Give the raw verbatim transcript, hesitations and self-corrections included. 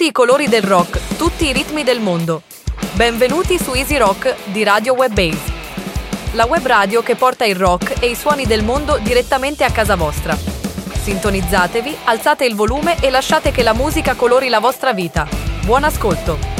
Tutti i colori del rock, tutti i ritmi del mondo. Benvenuti su Easy Rock di Radio Webbase, la web radio che porta il rock e i suoni del mondo direttamente a casa vostra. Sintonizzatevi, alzate il volume e lasciate che la musica colori la vostra vita. Buon ascolto!